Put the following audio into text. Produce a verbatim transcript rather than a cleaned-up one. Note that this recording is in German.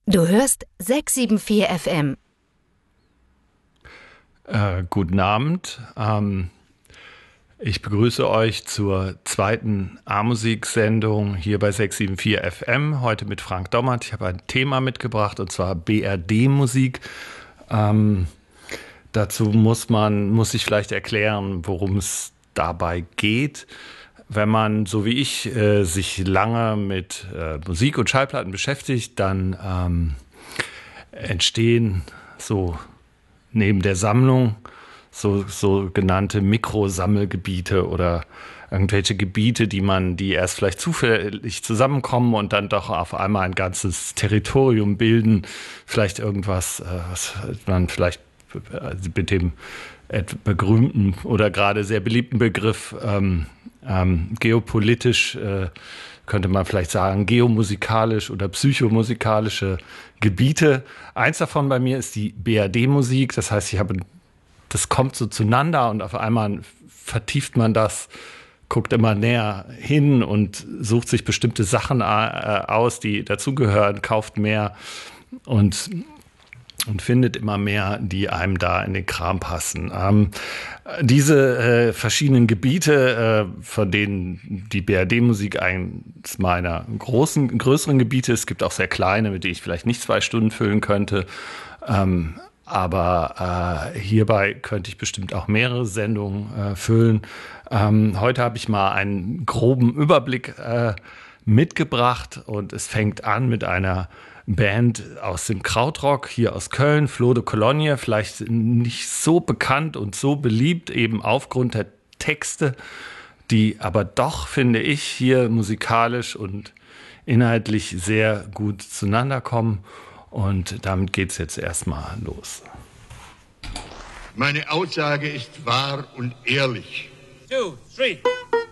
Du hörst sechs sieben vier F M. Äh, guten Abend. Ähm, ich begrüße euch zur zweiten A-Musik-Sendung hier bei sechs sieben vier F M. Heute mit Frank Dommert. Ich habe ein Thema mitgebracht, und zwar B R D-Musik. Ähm, dazu muss man, muss ich vielleicht erklären, worum es dabei geht. Wenn man, so wie ich, äh, sich lange mit äh, Musik und Schallplatten beschäftigt, dann ähm, entstehen so neben der Sammlung so sogenannte Mikrosammelgebiete oder irgendwelche Gebiete, die man, die erst vielleicht zufällig zusammenkommen und dann doch auf einmal ein ganzes Territorium bilden. Vielleicht irgendwas, äh, was man vielleicht mit dem berühmten oder gerade sehr beliebten Begriff ähm, ähm, geopolitisch, äh, könnte man vielleicht sagen, geomusikalisch oder psychomusikalische Gebiete. Eins davon bei mir ist die B R D-Musik. Das heißt, ich habe, das kommt so zueinander und auf einmal vertieft man das, guckt immer näher hin und sucht sich bestimmte Sachen äh, aus, die dazugehören, kauft mehr und und findet immer mehr, die einem da in den Kram passen. Ähm, diese äh, verschiedenen Gebiete, äh, von denen die B R D-Musik eines meiner großen, größeren Gebiete ist, es gibt auch sehr kleine, mit denen ich vielleicht nicht zwei Stunden füllen könnte. Ähm, aber äh, hierbei könnte ich bestimmt auch mehrere Sendungen äh, füllen. Ähm, heute habe ich mal einen groben Überblick äh, mitgebracht und es fängt an mit einer Band aus dem Krautrock hier aus Köln, Flo de Cologne, vielleicht nicht so bekannt und so beliebt, eben aufgrund der Texte, die aber doch, finde ich, hier musikalisch und inhaltlich sehr gut zueinander kommen. Und damit geht's jetzt erstmal los. Meine Aussage ist wahr und ehrlich. Two, three.